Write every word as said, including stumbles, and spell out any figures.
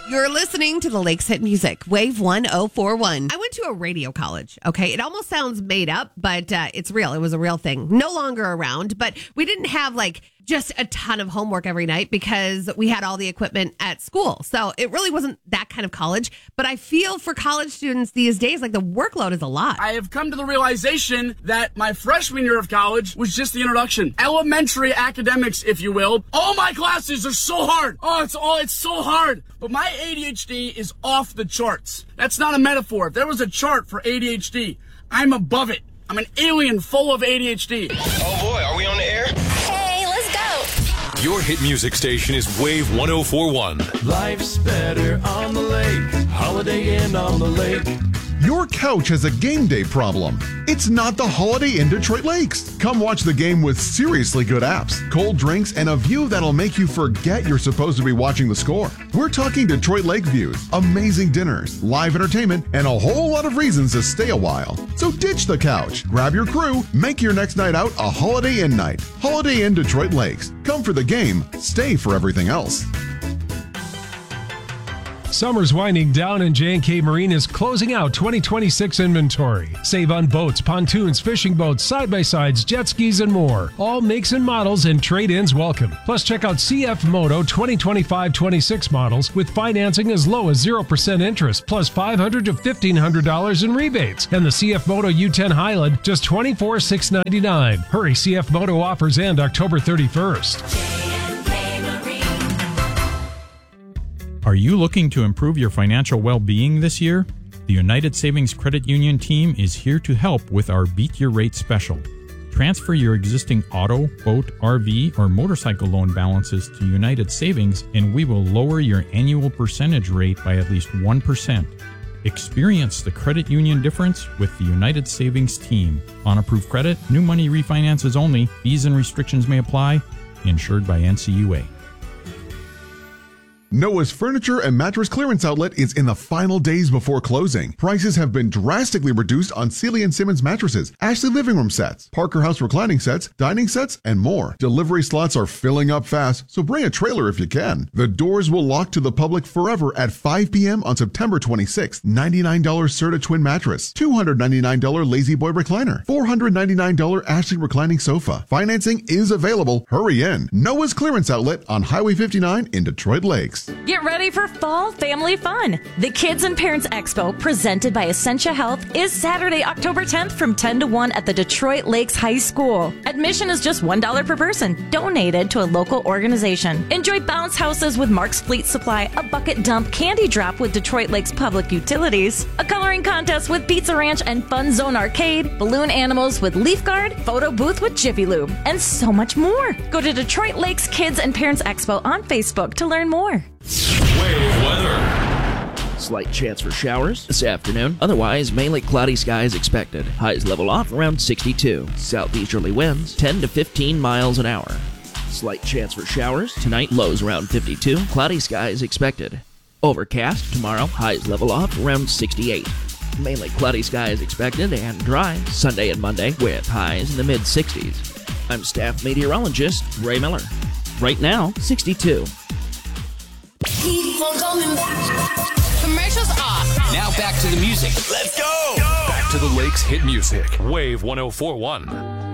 You're listening to the Lakes Hit Music, Wave one oh four one. I went to a radio college, okay? It almost sounds made up, but uh, it's real. It was a real thing. No longer around, but we didn't have like just a ton of homework every night because we had all the equipment at school. So it really wasn't that kind of college. But I feel for college students these days, like the workload is a lot. I have come to the realization that my freshman year of college was just the introduction. Elementary academics, if you will. All my classes are so hard. Oh, it's all, it's so hard. But my A D H D is off the charts. That's not a metaphor. If there was a chart for A D H D, I'm above it. I'm an alien full of A D H D. Oh boy, are we on the air? Hey, let's go. Your hit music station is Wave one oh four one. Life's better on the lake. Holiday Inn on the lake. Your couch has a game day problem. It's not the Holiday Inn Detroit Lakes. Come watch the game with seriously good apps, cold drinks, and a view that'll make you forget you're supposed to be watching the score. We're talking Detroit Lake views, amazing dinners, live entertainment, and a whole lot of reasons to stay a while. So ditch the couch, grab your crew, make your next night out a Holiday Inn night. Holiday Inn Detroit Lakes. Come for the game, stay for everything else. Summer's winding down and J and K Marine is closing out twenty twenty-six inventory. Save on boats, pontoons, fishing boats, side-by-sides, jet skis, and more. All makes and models and trade-ins welcome. Plus, check out C F Moto twenty twenty-five twenty-six models with financing as low as zero percent interest, plus five hundred dollars to fifteen hundred dollars in rebates. And the C F Moto U ten Highland, just twenty-four thousand six hundred ninety-nine dollars. Hurry, C F Moto offers end October thirty-first. Are you looking to improve your financial well-being this year? The United Savings Credit Union team is here to help with our Beat Your Rate special. Transfer your existing auto, boat, R V, or motorcycle loan balances to United Savings, and we will lower your annual percentage rate by at least one percent. Experience the credit union difference with the United Savings team. On approved credit, new money refinances only. Fees and restrictions may apply. Insured by N C U A. Noah's Furniture and Mattress Clearance Outlet is in the final days before closing. Prices have been drastically reduced on Sealy and Simmons mattresses, Ashley living room sets, Parker House reclining sets, dining sets, and more. Delivery slots are filling up fast, so bring a trailer if you can. The doors will lock to the public forever at five p.m. on September twenty-sixth. ninety-nine dollars Serta Twin Mattress, two hundred ninety-nine dollars Lazy Boy Recliner, four hundred ninety-nine dollars Ashley Reclining Sofa. Financing is available. Hurry in. Noah's Clearance Outlet on Highway fifty-nine in Detroit Lakes. Get ready for fall family fun. The Kids and Parents Expo, presented by Essentia Health, is Saturday, October tenth from ten to one at the Detroit Lakes High School. Admission is just one dollar per person, donated to a local organization. Enjoy bounce houses with Mark's Fleet Supply, a bucket dump candy drop with Detroit Lakes Public Utilities, a coloring contest with Pizza Ranch and Fun Zone Arcade, balloon animals with Leaf Guard, photo booth with Jiffy Lube, and so much more. Go to Detroit Lakes Kids and Parents Expo on Facebook to learn more. Wave weather. Slight chance for showers this afternoon. Otherwise, mainly cloudy skies expected. Highs level off around sixty-two. Southeasterly winds ten to fifteen miles an hour. Slight chance for showers tonight. Lows around fifty-two. Cloudy skies expected. Overcast tomorrow. Highs level off around sixty-eight. Mainly cloudy skies expected and dry Sunday and Monday with highs in the mid sixties. I'm staff meteorologist Ray Miller. Right now, sixty-two. Keep on coming back. Commercials off. Now back to the music. Let's go. Back to the Lakes Hit Music. Wave one oh four one.